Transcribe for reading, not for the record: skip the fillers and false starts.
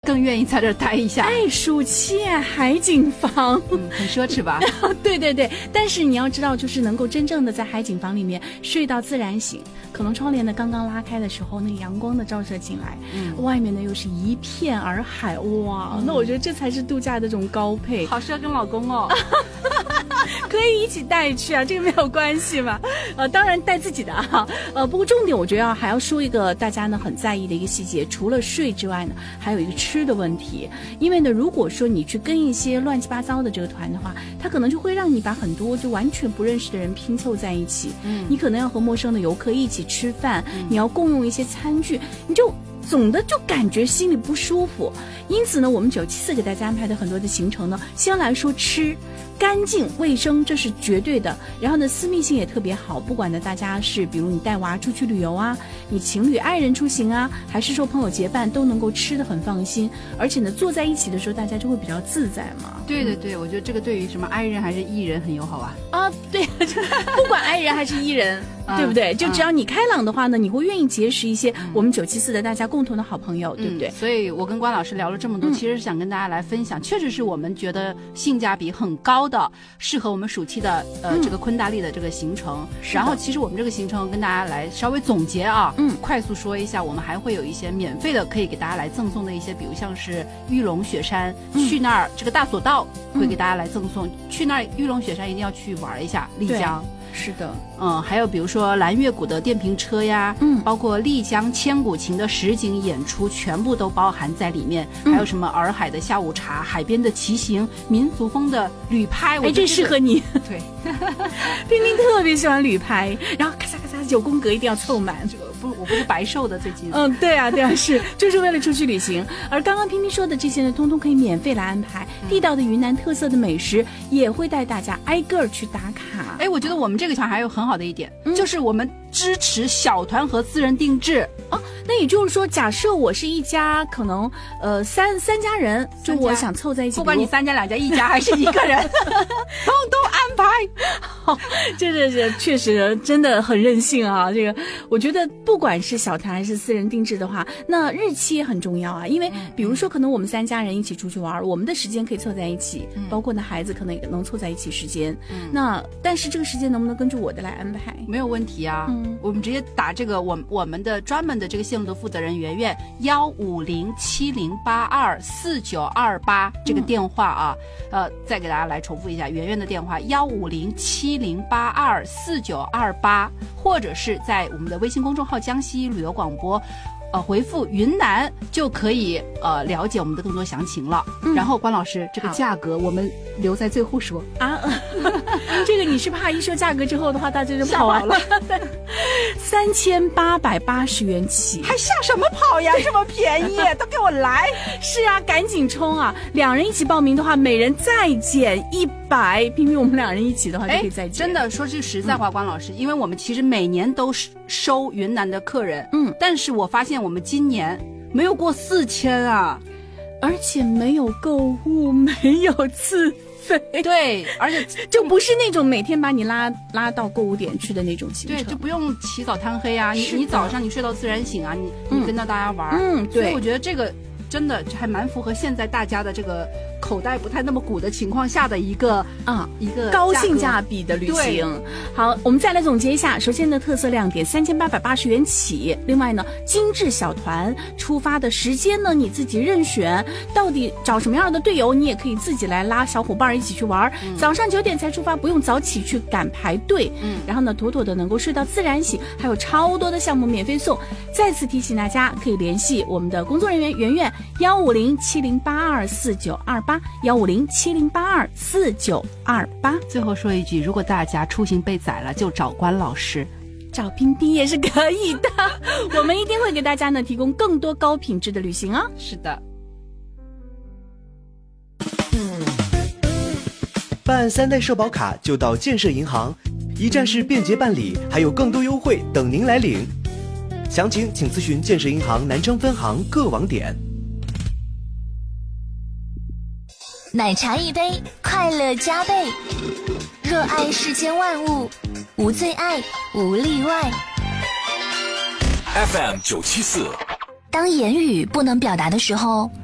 更愿意在这儿待一下。 哎，暑期海景房， 很奢侈吧？ 对对对，但是你要知道，就是能够真正的在海景房里面睡到自然醒，可能窗帘呢刚刚拉开的时候，那个阳光的照射进来，外面呢又是一片洱海，哇，那我觉得这才是度假的这种高配， 好适合跟老公哦。 可以一起带去啊，这个没有关系嘛。当然带自己的啊。不过重点我觉得还要说一个大家呢很在意的一个细节，除了睡之外呢，还有一个吃的问题。因为呢，如果说你去跟一些乱七八糟的这个团的话，它可能就会让你把很多就完全不认识的人拼凑在一起。你可能要和陌生的游客一起吃饭，你要共用一些餐具，你就总的就感觉心里不舒服。因此呢，我们974给大家安排的很多的行程呢，先来说吃。干净卫生这是绝对的，然后呢私密性也特别好，不管呢大家是比如你带娃出去旅游啊，你情侣爱人出行啊，还是说朋友结伴，都能够吃得很放心，而且呢坐在一起的时候大家就会比较自在嘛。 对对对，我觉得这个对于什么 I 人还是 E 人很友好啊。 啊，对，不管 I 人还是 E 人对不对？就只要你开朗的话呢，你会愿意结识一些我们974的大家共同的好朋友，对不对？ 所以我跟关老师聊了这么多，其实是想跟大家来分享，确实是我们觉得性价比很高的，适合我们暑期的这个昆达利的这个行程。然后其实我们这个行程跟大家来稍微总结啊，快速说一下，我们还会有一些免费的可以给大家来赠送的一些，比如像是玉龙雪山，去那儿这个大索道会给大家来赠送，去那儿玉龙雪山一定要去玩一下丽江。 是的， 还有比如说蓝月谷的电瓶车呀，包括丽江千古情的实景演出，全部都包含在里面。还有什么洱海的下午茶、海边的骑行、民族风的旅拍， 这适合你。 对， 冰冰特别喜欢旅拍，然后咔嚓咔嚓9宫格一定要凑满。 我不是白瘦的最近。 对啊，是，就是为了出去旅行。而刚刚冰冰说的这些呢，通通可以免费来安排。地道的云南特色的美食也会带大家挨个去打卡。 我觉得我们这个团还有很好的一点，就是我们支持小团和私人定制。 那也就是说，假设我是一家可能三家人，就我想凑在一起， 不管你3家2家1家还是一个人，都安排。 这确实真的很任性啊！这个我觉得不管是小团还是私人定制的话，那日期也很重要啊。因为比如说可能我们3家人一起出去玩，我们的时间可以凑在一起，包括呢孩子可能也能凑在一起时间。那但是这个时间能不能根据我的来安排？ 没有问题啊。我们直接打这个我们的专门的这个线路的负责人圆圆15070824928这个电话啊，再给大家来重复一下圆圆的电话15070824928，或者是在我们的微信公众号江西旅游广播。回复云南就可以了解我们的更多详情了。然后关老师，这个价格我们留在最后说啊。 这个你是怕一说价格之后的话，大家就跑完了。3880元起， 还下什么跑呀？这么便宜，都给我来！ 是啊，赶紧冲啊！2人一起报名的话，每人再减100。偏偏我们2人一起的话就可以再减。 真的说句实在话，关老师，因为我们其实每年都收云南的客人，但是我发现我们今年没有过4000啊， 而且没有购物，没有自费。 对，而且就不是那种每天把你拉到购物点去的那种行程。 对，就不用起早贪黑啊，你早上你睡到自然醒啊，你跟着大家玩。对，所以我觉得这个真的还蛮符合现在大家的这个口袋不太那么鼓的情况下的一个高性价比的旅行。好，我们再来总结一下。首先呢，特色亮点3880元起。另外呢，精致小团出发的时间呢，你自己任选。到底找什么样的队友，你也可以自己来拉小伙伴一起去玩。早上9点才出发，不用早起去赶排队。然后呢，妥妥的能够睡到自然醒，还有超多的项目免费送。再次提醒大家，可以联系我们的工作人员圆圆15070824928，15070824928。 最后说一句，如果大家出行被宰了，就找关老师， 找冰冰也是可以的。我们一定会给大家呢提供更多高品质的旅行啊。 是的。 办3代社保卡就到建设银行，一站式便捷办理，还有更多优惠等您来领。详情请咨询建设银行南昌分行各网点。 奶茶一杯，快乐加倍。热爱世间万物，无最爱，无例外。 FM 974。 当言语不能表达的时候，